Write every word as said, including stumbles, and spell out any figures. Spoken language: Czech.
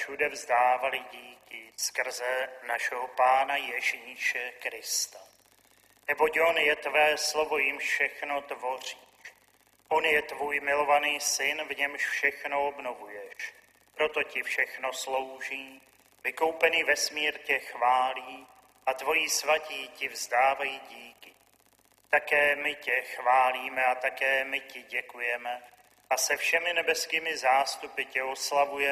všude vzdávali díky skrze našeho Pána Ježíše Krista. Neboť on je tvé slovo, jim všechno tvoříš. On je tvůj milovaný syn, v němž všechno obnovuješ. Proto ti všechno slouží, vykoupený vesmír tě chválí a tvoji svatí ti vzdávají díky. Také my tě chválíme a také my ti děkujeme a se všemi nebeskými zástupy tě oslavujeme